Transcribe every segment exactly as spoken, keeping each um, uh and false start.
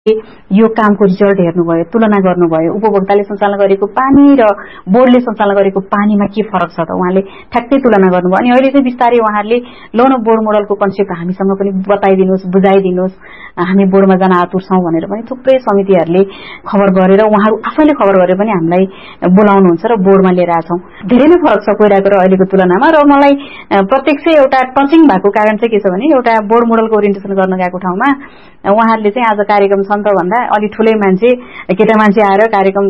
यो कामको रिजल्ट हेर्नुभयो, तुलना गर्नुभयो, उपभोक्ताले सञ्चालन गरेको पानी र बोर्डले सञ्चालन गरेको पानीमा के फरक छ त उहाँले ठ्याक्कै तुलना गर्नुभयो। अनि अहिले चाहिँ बिस्तारै उहाँहरूले लो न बोर्ड मोडलको कन्सेप्ट हामीसँग पनि बताइदिनुहोस्, बुझाइदिनुहोस्, हामी बोर्डमा जान आतुर छौँ भनेर पनि थुप्रै समितिहरूले खबर गरेर उहाँहरू आफैले खबर गरेर पनि हामीलाई बोलाउनुहुन्छ र बोर्डमा लिएर आछौँ। धेरै नै फरक छ कोइराको र अहिलेको तुलनामा। र मलाई प्रत्यक्ष एउटा टचिङ भएको कारण चाहिँ के छ भने एउटा बोर्ड मोडलको ओरिएन्टेसन गर्न गएको ठाउँमा उहाँहरूले चाहिँ आज कार्यक्रम छ नि त भन्दा अलि ठुलै मान्छे केटा मान्छे आएर कार्यक्रम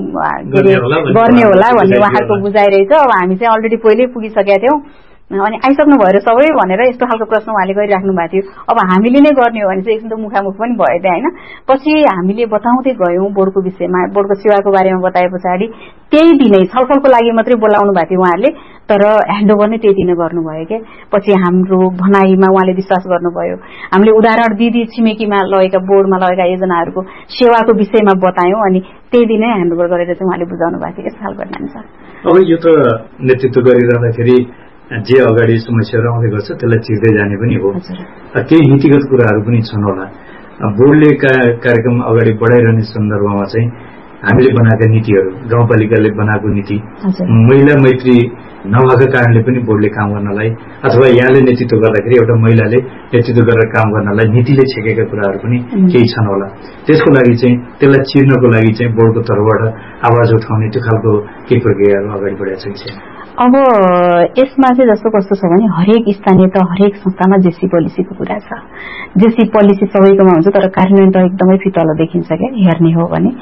गर्ने होला भन्ने उहाँहरूको बुझाइरहेछ। अब हामी चाहिँ अलरेडी पहिल्यै पुगिसकेका थियौँ अनि आइसक्नु भयो सबै भनेर यस्तो खालको प्रश्न उहाँले गरिराख्नु भएको थियो। अब हामीले नै गर्ने हो भने चाहिँ एकछिन त मुखामुख पनि भयो त होइन। पछि हामीले बताउँदै गयौँ बोर्डको विषयमा, बोर्डको सेवाको बारेमा बताए पछाडि त्यही दिनै छलफलको लागि मात्रै बोलाउनु भएको थियो उहाँहरूले, तर ह्यान्डओभर नै त्यही दिन गर्नुभयो के। पछि हाम्रो भनाइमा उहाँले विश्वास गर्नुभयो। हामीले उदाहरण दिदी छिमेकीमा लगेका बोर्डमा लगेका योजनाहरूको सेवाको विषयमा बतायौँ अनि त्यही दिनै ह्यान्डओभर गरेर चाहिँ उहाँले बुझाउनु भएको थियो। यस्तो खालको घटना छ। अब यो त नेतृत्व गरिरहँदाखेरि जे अगाडि समस्याहरू आउँदै गर्छ त्यसलाई चिर्दै जाने पनि हो। केही नीतिगत कुराहरू पनि छन् होला। बोर्डले कार्यक्रम अगाडि बढाइरहने सन्दर्भमा चाहिँ हामीले बनाएका नीतिहरू, गाउँपालिकाले बनाएको नीति, महिला मैत्री नभएको कारणले पनि बोर्डले काम गर्नलाई अथवा यहाँले नेतृत्व गर्दाखेरि एउटा महिलाले नेतृत्व गरेर काम गर्नलाई नीतिले छेकेका कुराहरू पनि केही छन् होला। त्यसको लागि चाहिँ त्यसलाई चिर्नको लागि चाहिँ बोर्डको तर्फबाट आवाज उठाउने त्यो खालको केही प्रक्रियाहरू अगाडि बढाएको छ कि छैन? अब यसमा चाहिँ जस्तो कस्तो छ भने हरेक स्थानीय त हरेक संस्थामा जेसी पोलिसीको कुरा छ। जेसी पोलिसी सबैकोमा हुन्छ तर कार्यान्वयन त एकदमै फितलो देखिन्छ क्या हेर्ने हो भने।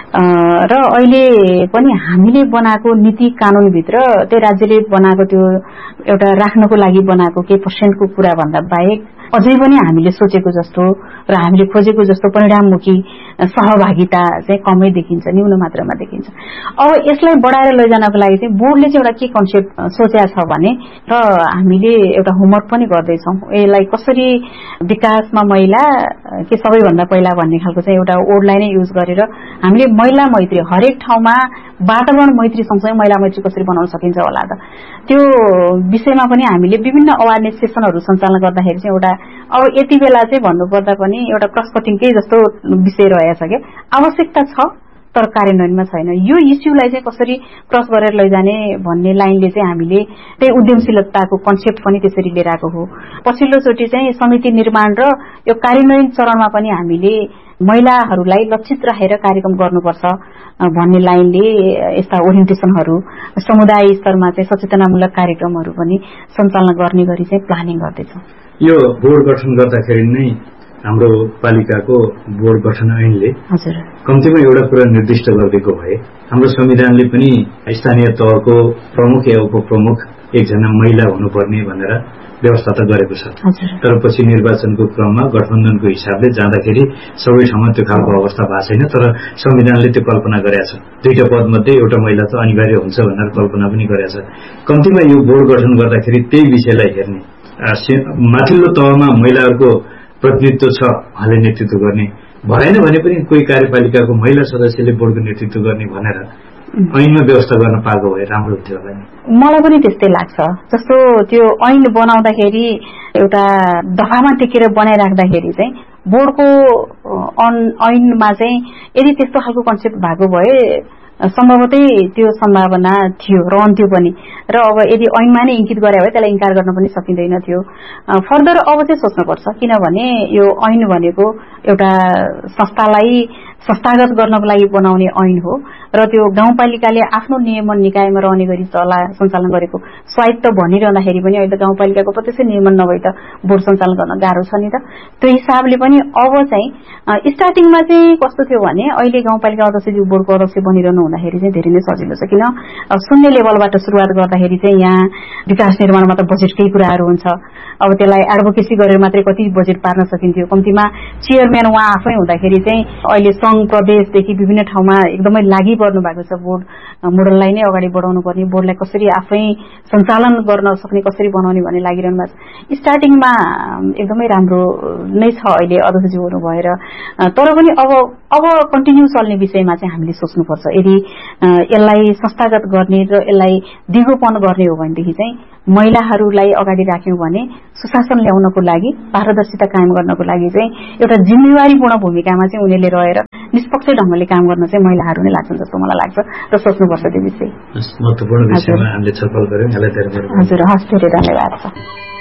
र अहिले पनि हामीले बनाएको नीति कानूनभित्र त्यो राज्यले बनाएको त्यो एउटा राख्नको लागि बनाएको केही पर्सेन्टको कुरा भन्दा बाहेक अझै पनि हामीले सोचेको जस्तो र हामीले खोजेको जस्तो परिणाममुखी सहभागिता चाहिँ कमै देखिन्छ, न्यून मात्रामा देखिन्छ। अब यसलाई बढाएर लैजानको लागि चाहिँ बोर्डले चाहिँ एउटा के कन्सेप्ट सोचेको छ भने र हामीले एउटा होमवर्क पनि गर्दैछौँ यसलाई कसरी विकासमा महिला के सबैभन्दा पहिला भन्ने खालको चाहिँ एउटा वर्डलाई नै युज गरेर हामीले महिला मैत्री हरेक ठाउँमा वातावरण मैत्री सँगसँगै महिला मैत्री कसरी बनाउन सकिन्छ होला त त्यो विषयमा पनि हामीले विभिन्न अवेरनेस सेसनहरू सञ्चालन गर्दाखेरि चाहिँ एउटा अब यति बेला चाहिँ भन्नुपर्दा पनि एउटा क्रस कटिङकै जस्तो विषय रहेछ क्या। आवश्यकता छ तर कार्यान्वयनमा छैन। यो इस्युलाई चाहिँ कसरी क्रस गरेर लैजाने भन्ने लाइनले चाहिँ हामीले त्यही उद्यमशीलताको कन्सेप्ट पनि त्यसरी लिएर आएको हो। पछिल्लो चोटि चाहिँ समिति निर्माण र यो कार्यान्वयन चरणमा पनि हामीले महिलाहरूलाई लक्षित राखेर कार्यक्रम गर्नुपर्छ भन्ने लाइनले यस्ता ओरिएन्टेसनहरू समुदाय स्तरमा चाहिँ सचेतनामूलक कार्यक्रमहरू पनि सञ्चालन गर्ने गरी चाहिँ प्लानिङ गर्दैछौँ। यो बोर्ड गठन गर्दाखेरि नै हाम्रो पालिकाको बोर्ड गठन ऐनले कम्तीमा एउटा कुरा निर्दिष्ट गरिदिएको भए हाम्रो संविधानले पनि स्थानीय तहको प्रमुख या उपप्रमुख एकजना महिला हुनुपर्ने भनेर व्यवस्था त गरेको छ। तर पछि निर्वाचनको क्रममा गठबन्धनको हिसाबले जाँदाखेरि सबै ठाउँमा त्यो खालको अवस्था भएको छैन। तर संविधानले त्यो कल्पना गरेको छ दुईटा पद मध्ये एउटा महिला त अनिवार्य हुन्छ भनेर कल्पना पनि गरेको छ। कम्तीमा यो बोर्ड गठन गर्दाखेरि त्यही विषयलाई हेर्ने माथिल्लो तहमा महिलाहरूको प्रतिनिधित्व छ उहाँले नेतृत्व गर्ने भएन भने पनि कोही कार्यपालिकाको महिला सदस्यले बोर्डको नेतृत्व गर्ने भनेर ऐनमा व्यवस्था गर्न पाएको भए राम्रो हुन्थ्यो होला नि। मलाई पनि त्यस्तै लाग्छ। जस्तो त्यो ऐन बनाउँदाखेरि एउटा दफामा टेकेर बनाइराख्दाखेरि चाहिँ बोर्डको ऐनमा चाहिँ यदि त्यस्तो खालको कन्सेप्ट भएको भए सम्भवतै त्यो सम्भावना थियो रहन्थ्यो पनि र अब यदि ऐनमा नै इङ्कित गरे भए त्यसलाई इन्कार गर्न पनि सकिँदैन थियो। फर्दर अब चाहिँ सोच्नुपर्छ किनभने यो ऐन भनेको एउटा संस्थालाई संस्थागत गर्नको लागि बनाउने ऐन हो र त्यो गाउँपालिकाले आफ्नो नियमन निकायमा रहने गरी चला सञ्चालन गरेको स्वायत्त भनिरहँदाखेरि पनि अहिले त गाउँपालिकाको प्रत्यक्ष नियमन नभई त बोर्ड सञ्चालन गर्न गाह्रो छ नि त। त्यो हिसाबले पनि अब चाहिँ स्टार्टिङमा चाहिँ कस्तो थियो भने अहिले गाउँपालिका अध्यक्षज्यू बोर्डको अध्यक्ष बनिरहनु हुँदाखेरि चाहिँ धेरै नै सजिलो छ किन शून्य लेभलबाट सुरुवात गर्दाखेरि चाहिँ यहाँ विकास निर्माणमा त बजेटकै कुराहरू हुन्छ। अब त्यसलाई एडभोकेसी गरेर मात्रै कति बजेट पार्न सकिन्थ्यो। कम्तीमा चेयरम्यान उहाँ आफै हुँदाखेरि चाहिँ अहिले संघ प्रदेशदेखि विभिन्न ठाउँमा एकदमै लागि बढ्नु भएको छ। बोर्ड मोडललाई नै अगाडि बढाउनु पर्ने, बोर्डलाई कसरी आफै सञ्चालन गर्न सक्ने कसरी बनाउने भन्ने लागिरहनु भएको छ। स्टार्टिङमा एकदमै राम्रो नै छ अहिले अध्यक्षज्यू हुनु भएर, तर पनि अब अब कन्टिन्यू चल्ने विषयमा चाहिँ हामीले सोच्नुपर्छ। यदि यसलाई संस्थागत गर्ने र यसलाई दिगोपन गर्ने हो भनेदेखि चाहिँ महिलाहरूलाई अगाडि राख्यौं भने सुशासन ल्याउनको लागि, पारदर्शिता कायम गर्नको लागि चाहिँ एउटा जिम्मेवारीपूर्ण भूमिकामा चाहिँ उनीहरूले रहेर निष्पक्ष ढंगले काम गर्न चाहिँ महिलाहरू नै लाग्छन् जस्तो मलाई लाग्छ र सोच्नुपर्छ त्यो विषय। महत्त्वपूर्ण विषयमा हामीले छलफल गर्यौं। यहाँलाई धेरै धेरै हजुर, हस्, धेरै धन्यवाद छ।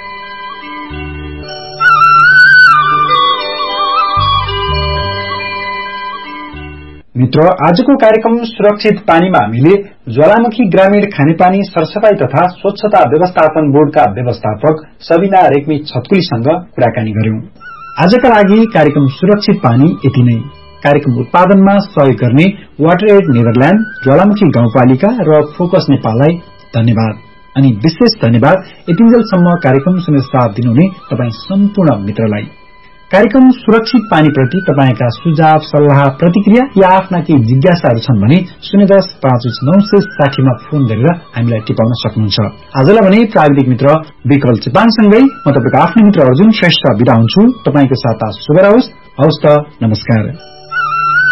मित्र, आजको कार्यक्रम सुरक्षित पानीमा हामीले ज्वालामुखी ग्रामीण खानेपानी सरसफाई तथा स्वच्छता व्यवस्थापन बोर्डका व्यवस्थापक सबिना रेग्मी छतकुलीसँग कुराकानी गर्यौं। आजका लागि कार्यक्रम सुरक्षित पानी यति नै। कार्यक्रम उत्पादनमा सहयोग गर्ने वाटर एड नेदरल्याण्ड, ज्वालामुखी गाउँपालिका र फोकस नेपाललाई धन्यवाद। अनि विशेष धन्यवाद यतिन्जेलसम्म कार्यक्रम सुनेर साथ दिनुहुने तपाईं सम्पूर्ण मित्रलाई। कार्यक्रम सुरक्षित पानी प्रति तपाईका सुझाव, सल्लाह, प्रतिक्रिया या आफ्ना केही जिज्ञासाहरू छन् भने शून्य दस पाँच नौ सय साठी मा फोन गरेर हामीलाई टिपाउन सक्नुहुन्छ। आजलाई भने प्राविधिक मित्र विकल चेपाङसँगै म तपाईको आफ्नो मित्र अर्जुन श्रेष्ठ बिदा हुन्छु। तपाईको साता शुभ रहोस्। हवस् त, नमस्कार।